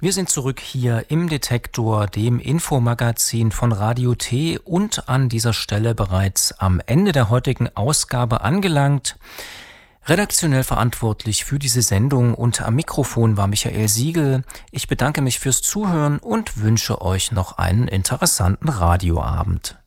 Wir sind zurück hier im Detektor, dem Infomagazin von Radio T, und an dieser Stelle bereits am Ende der heutigen Ausgabe angelangt. Redaktionell verantwortlich für diese Sendung und am Mikrofon war Michael Siegel. Ich bedanke mich fürs Zuhören und wünsche euch noch einen interessanten Radioabend.